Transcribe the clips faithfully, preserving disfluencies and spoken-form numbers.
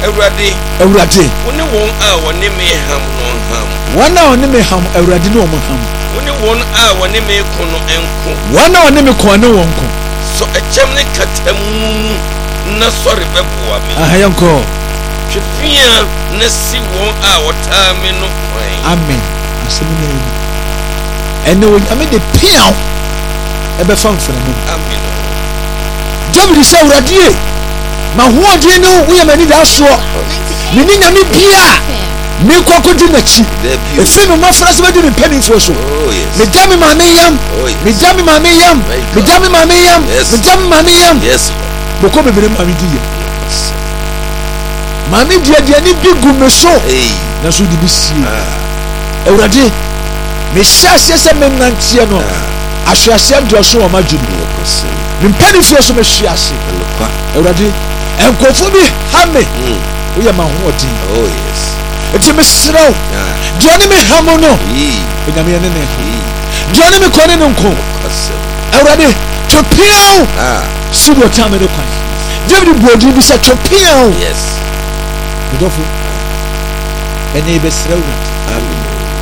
Ewurade Ewurade woni won a woni me ham no ham wana woni me ham Ewurade no mo ham woni won a woni me kono enko wana woni me kono wonko so echem ne katamu na sori beboa me ahayanko twefia na si won a wota me no kwan amen asemina yi ene wo ame de piaw ebe fam fere mo amen David say Ewurade ma hoodin no wo yamani da so me ni nyame bia me kokodi na chi efi no mafra se bedi me penifo so me dami ma me yam me dami ma me yam me dami ma me yam me dami ma me yam yes boko bebere ma me di yam ma me dia dia ni bigu me so na so di bisi Ewurade me hyase se me nantie no ahwase ndo so o ma dwumi me penifo so me hyase Ewurade enkofo bi ha me wo yam ahoodi oh yes eti me sraw joni me hamo no onyame ye ne ne joni me kone no nko Ewurade topiao ah sudo tame de kwan David bodi bi se topiao yes medofo ene be sraw amen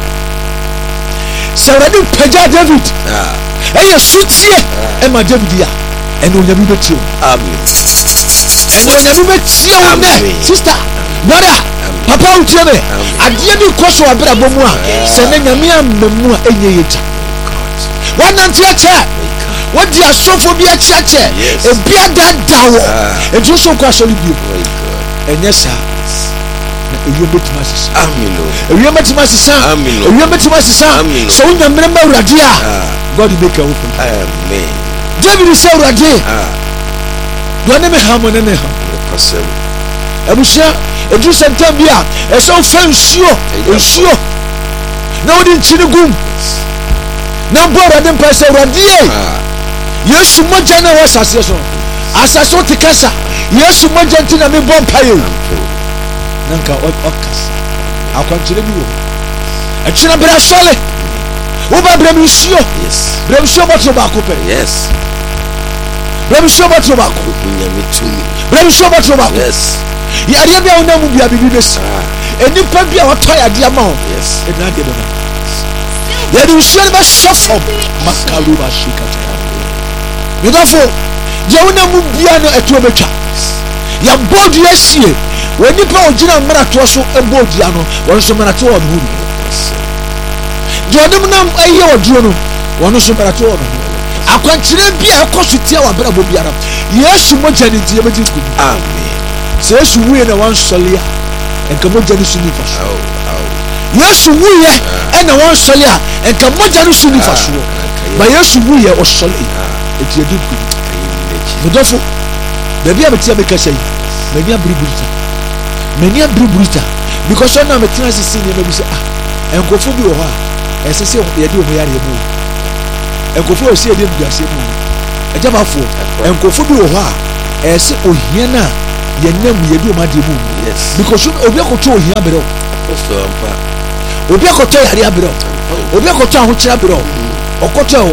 Ewurade pagya David ah eye sutie e ma David ya ene onyame betio amen ene onyame betio ne sister brother papa utieme adie bi koso abra bomu a se na nyame amemu a enye yeta wana ntiache wodi asofo bi achiache e bia dandawo e juso kwa soli bi enye sa na eyo betima sisa amen eyo betima sisa amen eyo betima sisa so unya mremba Ewurade a God make a open amen David say Ewurade ah do ne me hamone ne ha kosem ebusia edu sentam bia eso fa nsuo nsuo na wodi nchini gum na bora dem pese Ewurade Yesu moja na wasase so asaso tikasa Yesu moja ntina me bom paye nanka okas akwanchire bi wo achina bra sole wo ba bra nsuo yes bra nsuo botro ba ko pe yes bra nsuo botro ba ko bunya mitumi bra nsuo botro ba yes yare bia wona mu bia bibi bes enipa bia wotoy ade ama ho yes ena de bana yare nsuo ba sofo makaru ba shikata midafo je wona mu bia no eto betwa ya bodu yasie wonipa ogina marato so ebodu ya no won so marato won huru je odum na aye oduro no won so marato won akwankyere bia ekosutia wa bra bo biara Yesu moja ni tie beji ku amen se Yesu wuye na wan solia enka moja ni suni faso Yesu wuye na wan solia enka moja ni suni faso ba Yesu wuye o soli eti edu ku bodofo da bia betia be kasa yi mania briburita mania briburita because on na metina sisi ni me bi se ah enkofo bi wo ha esese ye de o yare mu enkofo o si e de duase mu ejabafo enkofo bi wo ha ese ohia na ye nam ye de o ma de mu yes because obi akoto ohia bere so ampa obi akoto yare abere obi akoto ahokyera bere okoto.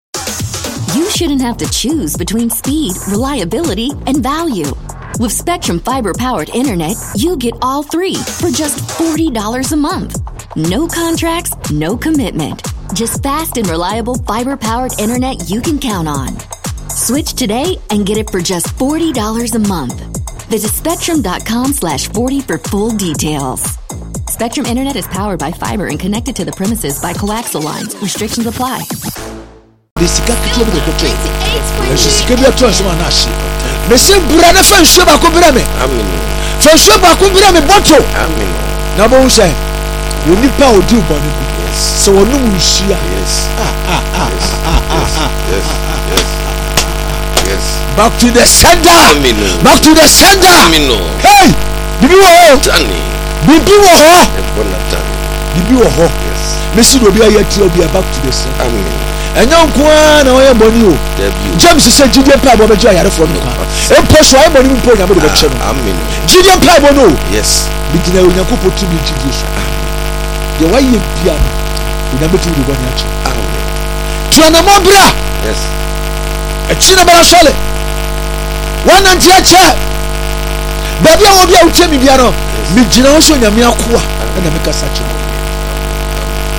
You shouldn't have to choose between speed, reliability, and value. With Spectrum fiber-powered internet, you get all three for just forty dollars a month. No contracts, no commitment. Just fast and reliable fiber-powered internet you can count on. Switch today and get it for just forty dollars a month. Visit spectrum.com slash 40 for full details. Spectrum Internet is powered by fiber and connected to the premises by coaxial lines. Restrictions apply. Sika kitu bi ko to e sika bi ato so na ahye me se bura na fa nsuo ba ko bura me amen fa nsuo ba ko bura me boto amen na bo nse woni pa odi uboni so wonu nsuo yes ah ah ah ah yes yes yes back to the center amen back to the center amen hey bibi wo tani bibi wo ho e bona tani bibi wo ho yes me si do bi ayati obi back to the center amen enyo kwa na oye boni o James say Gideon pa bo beju ayare for no e poso ay boni mpo nya bo de beche no amen Gideon pa bo no yes bigina onyakopo tu bi Gideon so ye waye bia no onya betu bi boni achi amen tuana mobra yes e china bara sole wana ntia che baabi a wo bia wo tie me bia no me gina wo so nyame akoa na me kasa che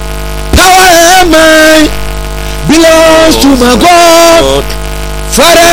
power and might belongs to my God. Father